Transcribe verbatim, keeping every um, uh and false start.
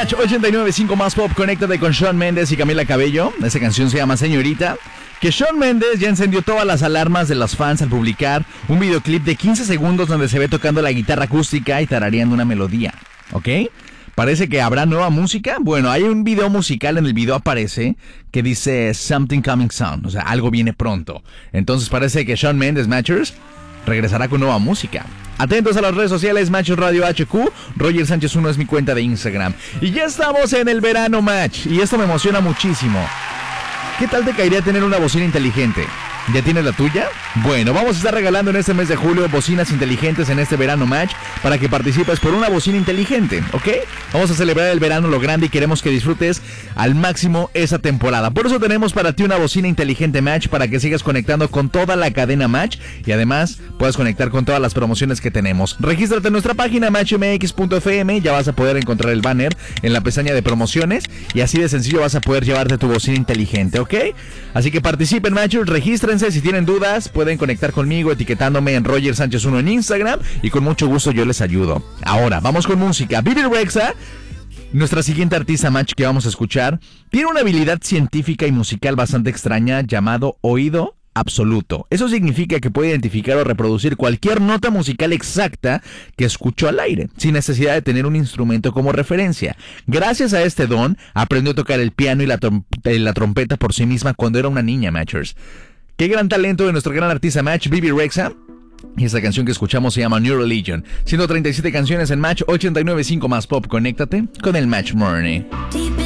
Match ochenta y nueve punto cinco más pop, conéctate con Shawn Mendes y Camila Cabello. Esta canción se llama Señorita. Que Shawn Mendes ya encendió todas las alarmas de los fans al publicar un videoclip de quince segundos donde se ve tocando la guitarra acústica y tarareando una melodía. ¿Ok? Parece que habrá nueva música. Bueno, hay un video musical, en el video aparece que dice Something Coming Soon, o sea, algo viene pronto. Entonces parece que Shawn Mendes, Matchers, regresará con nueva música. Atentos a las redes sociales, Match Radio H Q, Roger Sánchez uno es mi cuenta de Instagram. Y ya estamos en el verano, Match, y esto me emociona muchísimo. ¿Qué tal te caería tener una bocina inteligente? ¿Ya tienes la tuya? Bueno, vamos a estar regalando en este mes de julio bocinas inteligentes en este verano Match para que participes por una bocina inteligente, ¿ok? Vamos a celebrar el verano lo grande y queremos que disfrutes al máximo esa temporada. Por eso tenemos para ti una bocina inteligente Match para que sigas conectando con toda la cadena Match y además puedas conectar con todas las promociones que tenemos. Regístrate en nuestra página match m x punto f m, ya vas a poder encontrar el banner en la pestaña de promociones y así de sencillo vas a poder llevarte tu bocina inteligente, ¿ok? Así que participen, Matchers, regístrense. Si tienen dudas, pueden conectar conmigo etiquetándome en Roger Sánchez uno en Instagram y con mucho gusto yo les ayudo. Ahora, vamos con música. Bibi Rexha, nuestra siguiente artista Match que vamos a escuchar, tiene una habilidad científica y musical bastante extraña llamado oído absoluto. Eso significa que puede identificar o reproducir cualquier nota musical exacta que escuchó al aire, sin necesidad de tener un instrumento como referencia. Gracias a este don, aprendió a tocar el piano y la, trom- la trompeta por sí misma cuando era una niña, Matchers. Qué gran talento de nuestro gran artista Match, Bibi Rexha. Y esta canción que escuchamos se llama New Religion. ciento treinta y siete canciones en Match ochenta y nueve punto cinco más pop. Conéctate con el Match Morning.